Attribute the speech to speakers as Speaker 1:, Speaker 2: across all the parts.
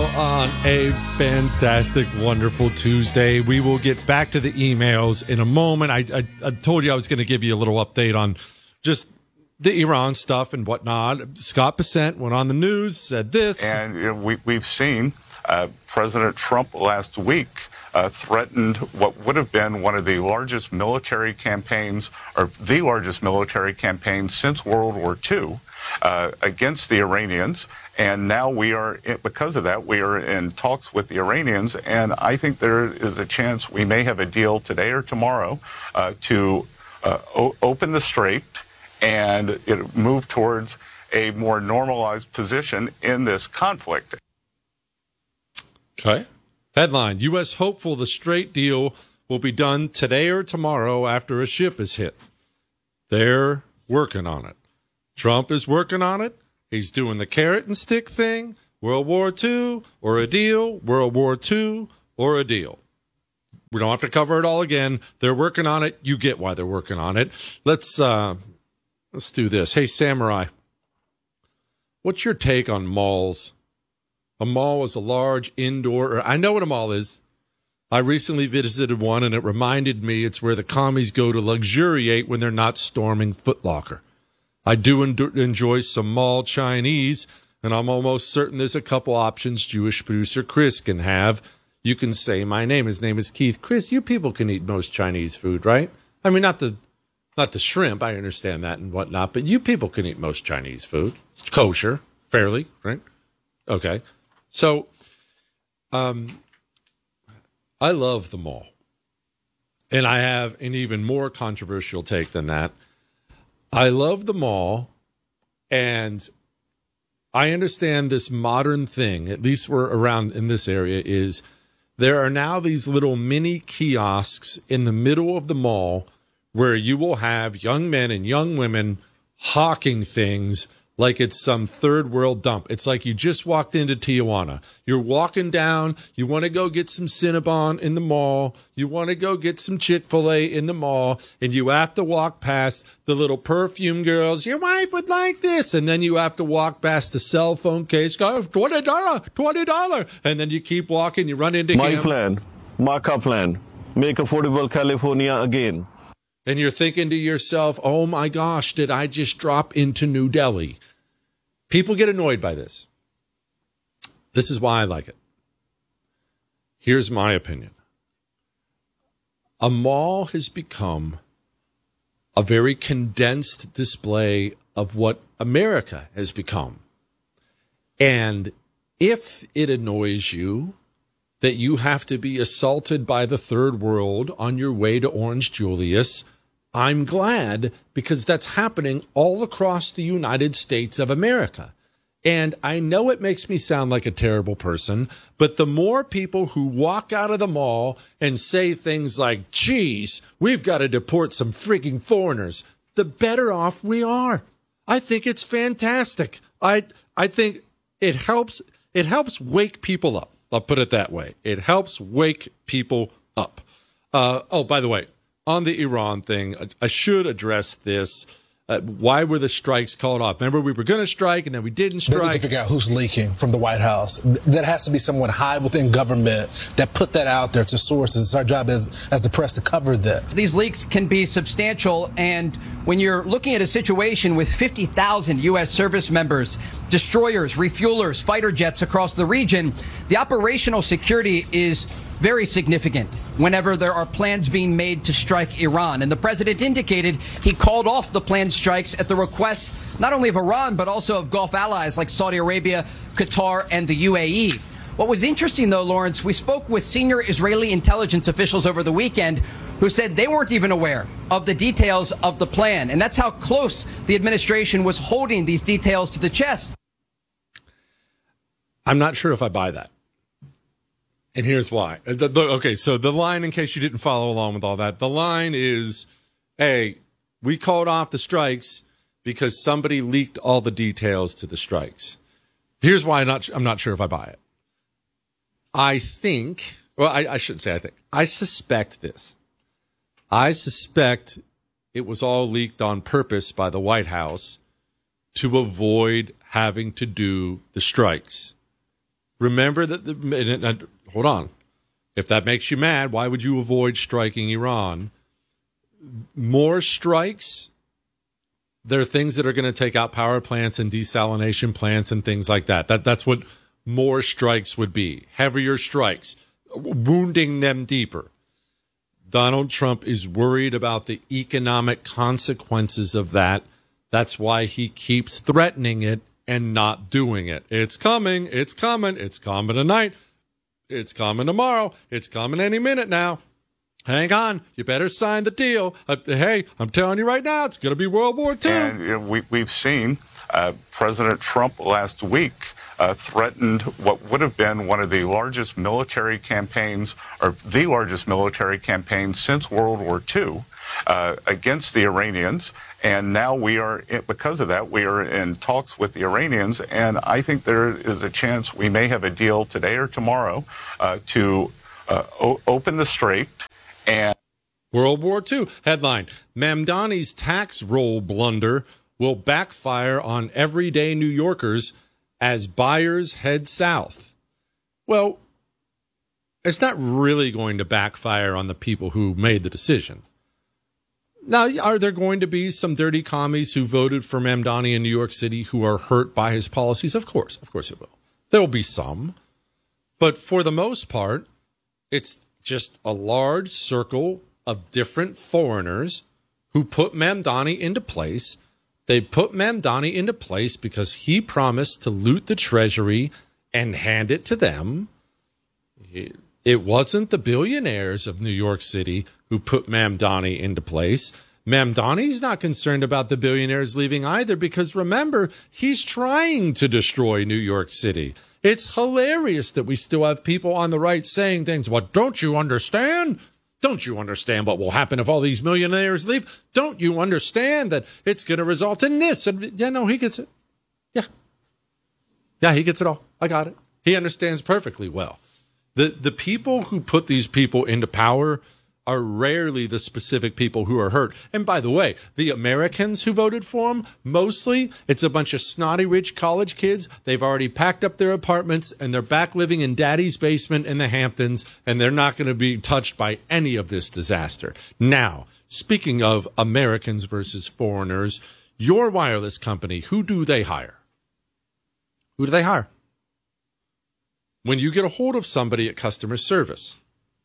Speaker 1: on a fantastic, wonderful Tuesday. We will get back to the emails in a moment. I told you I was going to give you a little update on just the Iran stuff and whatnot. Scott Bessent went on the news, said this.
Speaker 2: And we've seen President Trump last week threatened what would have been one of the largest military campaigns, or the largest military campaign since World War II, against the Iranians. And now because of that, we are in talks with the Iranians. And I think there is a chance we may have a deal today or tomorrow to open the strait and move towards a more normalized position in this conflict.
Speaker 1: Okay. Headline, U.S. hopeful the Strait deal will be done today or tomorrow after a ship is hit. They're working on it. Trump is working on it. He's doing the carrot and stick thing. World War II or a deal. World War II or a deal. We don't have to cover it all again. They're working on it. You get why they're working on it. Let's do this. Hey, Samurai, what's your take on malls? A mall is a large indoor, I know what a mall is. I recently visited one, and it reminded me it's where the commies go to luxuriate when they're not storming Foot Locker. I do enjoy some mall Chinese, and I'm almost certain there's a couple options Jewish producer Chris can have. You can say my name. His name is Keith. Chris, you people can eat most Chinese food, right? I mean, not the shrimp. I understand that and whatnot, but you people can eat most Chinese food. It's kosher, fairly, right? Okay. So, I love the mall, and I have an even more controversial take than that. I love the mall, and I understand this modern thing, at least we're around in this area, is there are now these little mini kiosks in the middle of the mall where you will have young men and young women hawking things like it's some third world dump. It's like you just walked into Tijuana. You're walking down. You want to go get some Cinnabon in the mall. You want to go get some Chick-fil-A in the mall. And you have to walk past the little perfume girls. Your wife would like this. And then you have to walk past the cell phone case. Go, $20. And then you keep walking. You run into him.
Speaker 3: My plan, Marka plan, make affordable California again.
Speaker 1: And you're thinking to yourself, oh my gosh, did I just drop into New Delhi? People get annoyed by this. This is why I like it. Here's my opinion. A mall has become a very condensed display of what America has become. And if it annoys you that you have to be assaulted by the third world on your way to Orange Julius, I'm glad, because that's happening all across the United States of America. And I know it makes me sound like a terrible person, but the more people who walk out of the mall and say things like, geez, we've got to deport some freaking foreigners, the better off we are. I think it's fantastic. I think it helps wake people up. I'll put it that way. It helps wake people up. Oh, by the way, on the Iran thing, I should address this. Why were the strikes called off? Remember, we were going to strike, and then we didn't strike.
Speaker 4: They need to figure out who's leaking from the White House. That has to be someone high within government that put that out there to sources. It's our job as the press to cover that.
Speaker 5: These leaks can be substantial, and when you're looking at a situation with 50,000 U.S. service members, destroyers, refuelers, fighter jets across the region, the operational security is very significant whenever there are plans being made to strike Iran. And the president indicated he called off the planned strikes at the request not only of Iran, but also of Gulf allies like Saudi Arabia, Qatar, and the UAE. What was interesting, though, Lawrence, we spoke with senior Israeli intelligence officials over the weekend who said they weren't even aware of the details of the plan. And that's how close the administration was holding these details to the chest.
Speaker 1: I'm not sure if I buy that. And here's why. Okay, so the line, in case you didn't follow along with all that, the line is, hey, we called off the strikes because somebody leaked all the details to the strikes. Here's why I'm not sure if I buy it. I think, well, I shouldn't say I think. I suspect this. I suspect it was all leaked on purpose by the White House to avoid having to do the strikes. Remember that hold on. If that makes you mad, why would you avoid striking Iran? More strikes, there are things that are going to take out power plants and desalination plants and things like that. That's what more strikes would be. Heavier strikes, wounding them deeper. Donald Trump is worried about the economic consequences of that. That's why he keeps threatening it and not doing it. It's coming. It's coming. It's coming tonight. It's coming tomorrow. It's coming any minute now. Hang on. You better sign the deal. Hey, I'm telling you right now, it's going to be World War II.
Speaker 2: And we've seen President Trump last week threatened what would have been one of the largest military campaigns, or the largest military campaign since World War II, against the Iranians. And now because of that, we are in talks with the Iranians. And I think there is a chance we may have a deal today or tomorrow to open the strait. And
Speaker 1: World War II headline: Mamdani's tax roll blunder will backfire on everyday New Yorkers as buyers head south. Well, it's not really going to backfire on the people who made the decision. Now, are there going to be some dirty commies who voted for Mamdani in New York City who are hurt by his policies? Of course it will. There will be some. But for the most part, it's just a large circle of different foreigners who put Mamdani into place. They put Mamdani into place because he promised to loot the treasury and hand it to them. It wasn't the billionaires of New York City who put Mamdani into place. Mamdani's not concerned about the billionaires leaving either, because remember, he's trying to destroy New York City. It's hilarious that we still have people on the right saying things. What, don't you understand? Don't you understand what will happen if all these millionaires leave? Don't you understand that it's going to result in this? And yeah, no, he gets it. Yeah, he gets it all. I got it. He understands perfectly well. The people who put these people into power are rarely the specific people who are hurt. And by the way, the Americans who voted for him, mostly it's a bunch of snotty rich college kids. They've already packed up their apartments and they're back living in daddy's basement in the Hamptons, and they're not going to be touched by any of this disaster. Now, speaking of Americans versus foreigners, your wireless company, who do they hire? Who do they hire? When you get a hold of somebody at customer service,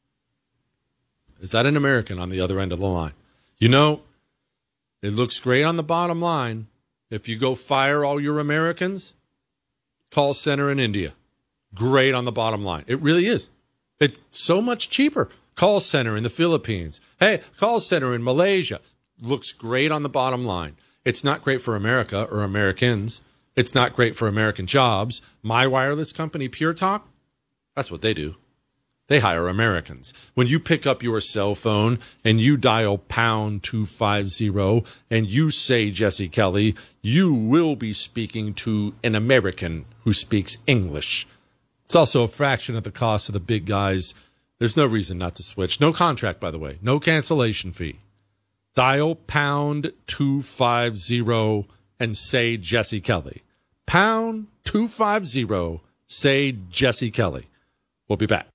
Speaker 1: is that an American on the other end of the line? You know, it looks great on the bottom line. If you go fire all your Americans, call center in India. Great on the bottom line. It really is. It's so much cheaper. Call center in the Philippines. Hey, call center in Malaysia. Looks great on the bottom line. It's not great for America or Americans. It's not great for American jobs. My wireless company, Pure Talk, that's what they do. They hire Americans. When you pick up your cell phone and you dial pound 250 and you say Jesse Kelly, you will be speaking to an American who speaks English. It's also a fraction of the cost of the big guys. There's no reason not to switch. No contract, by the way. No cancellation fee. Dial pound 250 and say Jesse Kelly. Pound 250, say Jesse Kelly. We'll be back.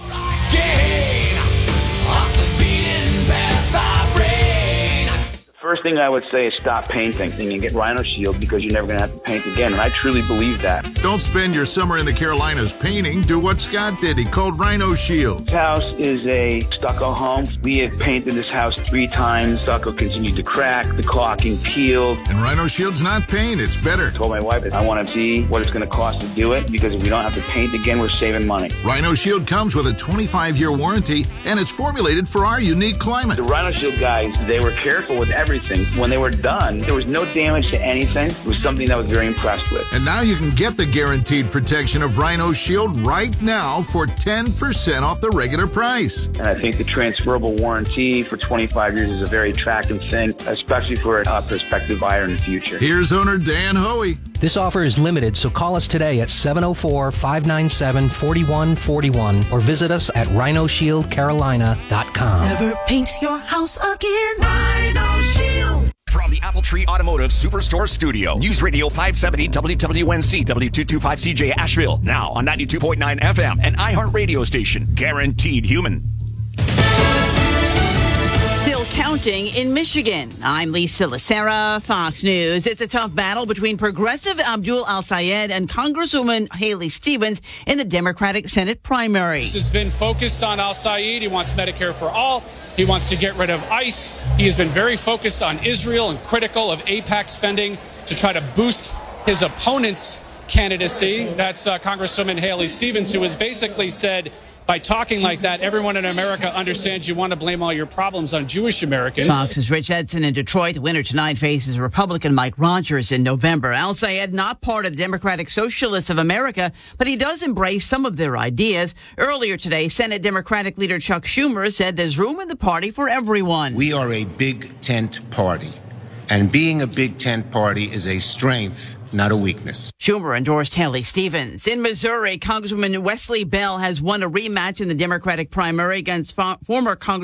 Speaker 6: First thing I would say is stop painting and get Rhino Shield, because you're never going to have to paint again. And I truly believe that.
Speaker 7: Don't spend your summer in the Carolinas painting. Do what Scott did. He called Rhino Shield.
Speaker 6: This house is a stucco home. We have painted this house 3 times. Stucco continued to crack. The caulking peeled.
Speaker 7: And Rhino Shield's not paint. It's better.
Speaker 6: I told my wife I want to see what it's going to cost to do it, because if we don't have to paint again, we're saving money.
Speaker 7: Rhino Shield comes with a 25-year warranty, and it's formulated for our unique climate.
Speaker 6: The Rhino Shield guys, they were careful with everything. When they were done, there was no damage to anything. It was something that I was very impressed with.
Speaker 7: And now you can get the guaranteed protection of Rhino Shield right now for 10% off the regular price.
Speaker 6: And I think the transferable warranty for 25 years is a very attractive thing, especially for a prospective buyer in the future.
Speaker 7: Here's owner Dan Hoey.
Speaker 8: This offer is limited, so call us today at 704-597-4141 or visit us at rhinoshieldcarolina.com.
Speaker 9: Never paint your house again. Rhino Shield. From the Apple Tree Automotive Superstore Studio, News Radio 570 WWNC W225CJ Asheville, now on 92.9 FM and iHeart radio station, Guaranteed Human.
Speaker 10: Still counting in Michigan. I'm Lisa Lacera, Fox News. It's a tough battle between Progressive Abdul Al-Sayed and Congresswoman Haley Stevens in the Democratic Senate primary.
Speaker 11: This has been focused on Al-Sayed. He wants Medicare for all. He wants to get rid of ICE. He has been very focused on Israel and critical of AIPAC spending to try to boost his opponent's candidacy. That's Congresswoman Haley Stevens, who has basically said, by talking like that, everyone in America understands you want to blame all your problems on Jewish Americans.
Speaker 10: Fox's Rich Edson in Detroit. The winner tonight faces Republican Mike Rogers in November. Al-Sayed, not part of the Democratic Socialists of America, but he does embrace some of their ideas. Earlier today, Senate Democratic leader Chuck Schumer said there's room in the party for everyone.
Speaker 12: We are a big tent party, and being a big tent party is a strength, not a weakness.
Speaker 10: Schumer endorsed Haley Stevens. In Missouri, Congresswoman Wesley Bell has won a rematch in the Democratic primary against former Congresswoman